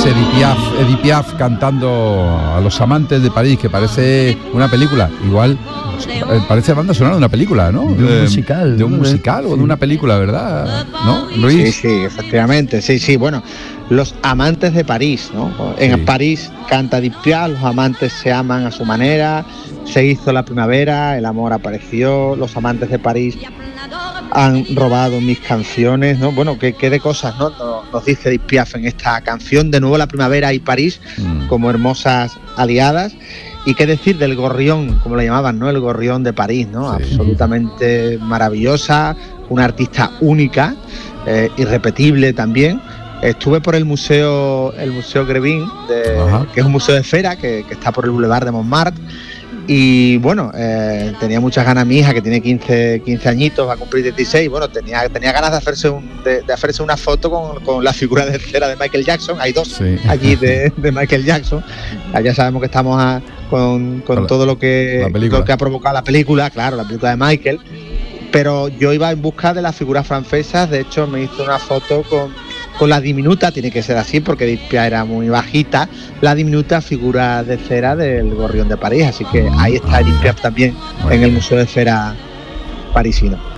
ese Edith Piaf cantando a los amantes de París, que parece una película, igual parece banda sonora de una película, ¿no? De un musical. De un musical o de una película, ¿verdad? ¿No, Luis? Sí, efectivamente, sí, bueno, los amantes de París, ¿no? En París canta Edith Piaf, los amantes se aman a su manera, se hizo la primavera, el amor apareció, los amantes de París han robado mis canciones, ¿no? Bueno, qué de cosas, ¿no? Nos dice Edith Piaf en esta canción, de nuevo la primavera y París como hermosas aliadas. Y qué decir del gorrión, como lo llamaban, ¿no? El gorrión de París, ¿no? Sí. Absolutamente maravillosa, una artista única, irrepetible también. Estuve por el museo Grévin, que es un museo de cera que está por el Boulevard de Montmartre. Y bueno, tenía muchas ganas mi hija, que tiene 15 añitos, va a cumplir 16. Bueno, tenía ganas de hacerse una foto con la figura de cera de Michael Jackson. Hay dos allí de Michael Jackson. Ya sabemos que estamos con todo lo que ha provocado la película, claro, la película de Michael. Pero yo iba en busca de las figuras francesas. De hecho, me hice una foto con la diminuta, tiene que ser así porque Edith Piaf era muy bajita, la diminuta figura de cera del gorrión de París, así que ahí está Edith Piaf también en el Museo de Cera parisino.